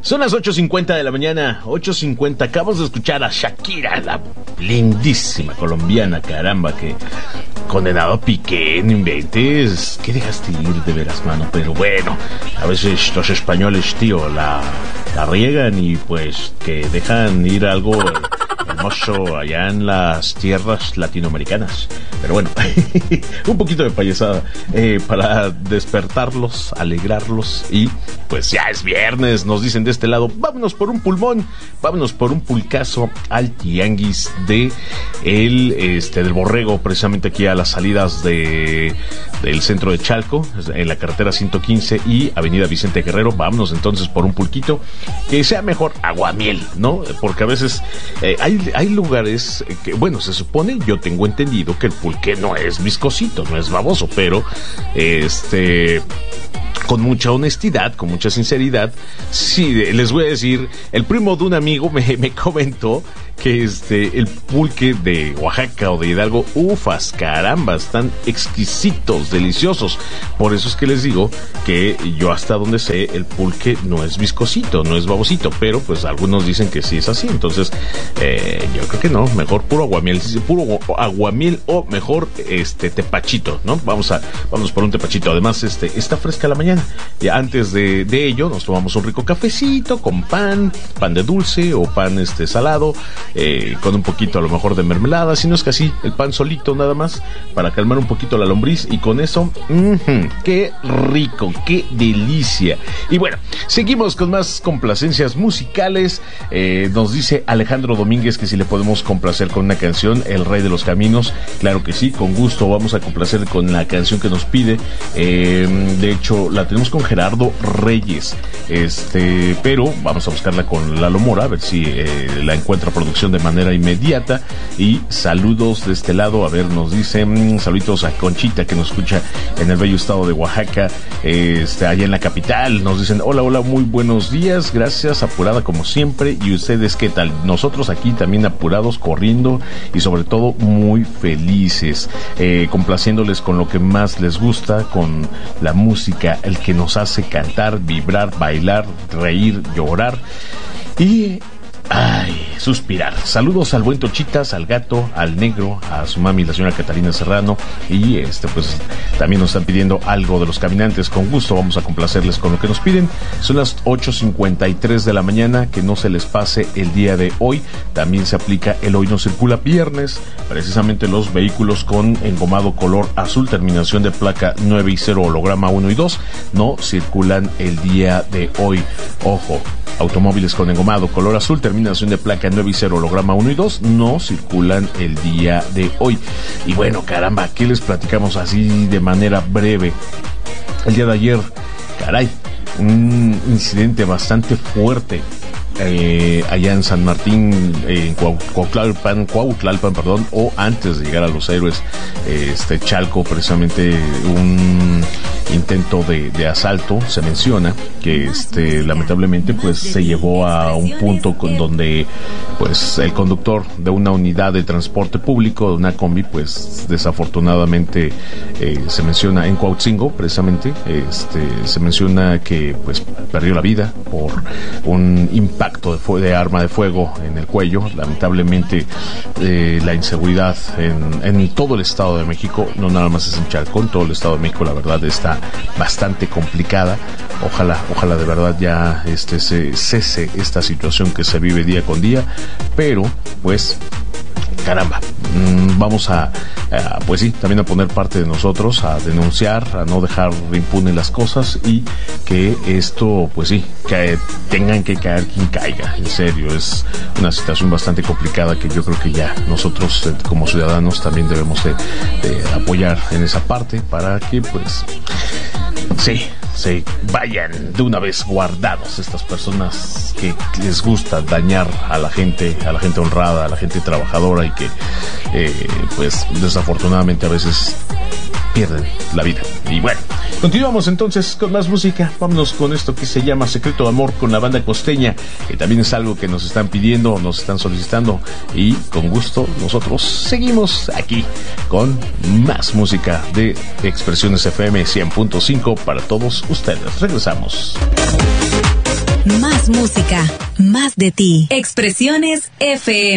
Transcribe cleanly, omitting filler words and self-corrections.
Son las 8:50 de la mañana, 8:50. Acabamos de escuchar a Shakira, la lindísima colombiana, caramba, que condenado a Piqué, no inventes. ¿Qué dejaste ir de veras, mano? Pero bueno, a veces los españoles, tío, la riegan y pues que dejan ir algo hermoso allá en las tierras latinoamericanas. Pero bueno, un poquito de payasada para despertarlos, alegrarlos. Y pues ya es viernes, nos dicen de este lado, vámonos por un pulmón, vámonos por un pulcazo al tianguis de del Borrego, precisamente aquí a las salidas del centro de Chalco, en la carretera 115 y avenida Vicente Guerrero. Vámonos entonces por un pulquito, que sea mejor aguamiel, ¿no? Porque a veces hay lugares que, bueno, se supone, yo tengo entendido que el pulque no es viscosito, no es baboso, pero con mucha honestidad, con mucha sinceridad, sí, les voy a decir, el primo de un amigo me comentó que el pulque de Oaxaca o de Hidalgo, ufas, caramba, están exquisitos, deliciosos. Por eso es que les digo que yo hasta donde sé, el pulque no es viscosito, no es babosito, pero pues algunos dicen que sí es así. Entonces, yo creo que no, mejor puro aguamiel o mejor tepachito, ¿no? Vamos por un tepachito. Además, está fresca la mañana. Y antes de ello, nos tomamos un rico cafecito con pan de dulce o pan salado, con un poquito a lo mejor de mermelada, si no es que así, el pan solito nada más, para calmar un poquito la lombriz, y con eso, qué rico, qué delicia. Y bueno, seguimos con más complacencias musicales. Nos dice Alejandro Domínguez que si le podemos complacer con una canción, El Rey de los Caminos. Claro que sí, con gusto vamos a complacer con la canción que nos pide. De hecho, la tenemos con Gerardo Reyes, pero vamos a buscarla con Lalo Mora, a ver si la encuentra producción de manera inmediata. Y saludos de este lado, a ver, nos dicen saluditos a Conchita, que nos escucha en el bello estado de Oaxaca, allá en la capital. Nos dicen hola, muy buenos días, gracias, apurada como siempre. ¿Y ustedes qué tal? Nosotros aquí también apurados, corriendo y sobre todo muy felices, complaciéndoles con lo que más les gusta, con la música, el que nos hace cantar, vibrar, bailar, reír, llorar y suspirar. Saludos al buen Tochitas, al gato, al negro, a su mami, la señora Catalina Serrano. Y pues también nos están pidiendo algo de Los Caminantes. Con gusto vamos a complacerles con lo que nos piden. Son las 8:53 de la mañana. Que no se les pase el día de hoy. También se aplica el Hoy No Circula viernes. Precisamente los vehículos con engomado color azul, terminación de placa 9 y 0, holograma 1 y 2, no circulan el día de hoy. Ojo, automóviles con engomado color azul, terminación de placa 9 y 0, holograma 1 y 2, no circulan el día de hoy. Y bueno, caramba, ¿qué les platicamos así de manera breve? El día de ayer, caray, un incidente bastante fuerte allá en San Martín, en Cuautlalpan, o antes de llegar a Los Héroes, Chalco, precisamente un intento de asalto. Se menciona que lamentablemente pues se llevó a un punto con donde pues el conductor de una unidad de transporte público, de una combi, pues desafortunadamente se menciona en Cuautzingo, precisamente se menciona que pues perdió la vida por un impacto de arma de fuego en el cuello. Lamentablemente la inseguridad en todo el Estado de México, no nada más es en Chalco, en todo el Estado de México, la verdad está bastante complicada. Ojalá de verdad ya se cese esta situación que se vive día con día, pero pues caramba, vamos pues sí, también a poner parte de nosotros, a denunciar, a no dejar impune las cosas, y que esto, pues sí, que tengan que caer quien caiga. En serio, es una situación bastante complicada que yo creo que ya nosotros como ciudadanos también debemos de apoyar en esa parte, para que pues se vayan de una vez guardados estas personas que les gusta dañar a la gente honrada, a la gente trabajadora, y que pues desafortunadamente a veces pierden la vida. Y bueno, continuamos entonces con más música. Vámonos con esto que se llama Secreto de Amor, con la banda costeña, que también es algo que nos están pidiendo, nos están solicitando, y con gusto nosotros seguimos aquí con más música de Expresiones FM 100.5 para todos ustedes. Regresamos. Más música, más de ti. Expresiones FM.